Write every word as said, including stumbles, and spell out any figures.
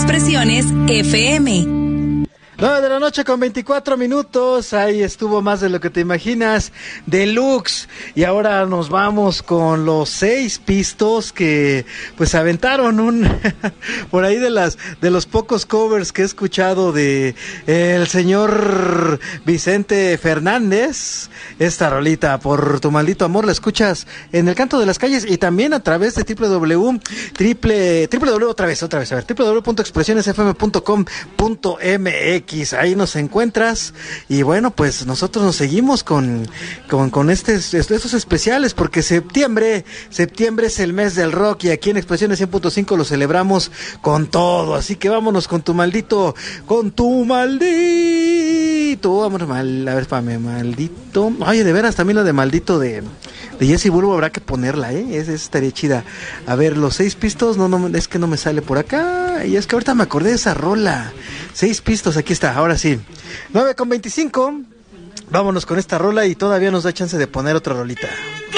Expresiones F M. nueve de la noche con veinticuatro minutos, ahí estuvo Más de lo que te imaginas, Deluxe, y ahora nos vamos con los seis pistos que pues aventaron un por ahí de las de los pocos covers que he escuchado de el señor Vicente Fernández. Esta rolita, Por tu maldito amor, la escuchas en El Canto de las Calles y también a través de www triple www otra vez otra vez a ver www punto expresiones f m punto com punto m x. Ahí nos encuentras y bueno, pues nosotros nos seguimos con con, con este, estos especiales porque septiembre septiembre es el mes del rock y aquí en Expresiones cien punto cinco lo celebramos con todo, así que vámonos con tu maldito con tu maldito vámonos mal, a ver, espérame, maldito, oye, de veras, también la de maldito de de Jesse Bulbo habrá que ponerla, eh, esa estaría chida. A ver, los seis pistos, no, no, es que no me sale por acá, y es que ahorita me acordé de esa rola. Seis pistos, aquí está, ahora sí. nueve con veinticinco, vámonos con esta rola y todavía nos da chance de poner otra rolita.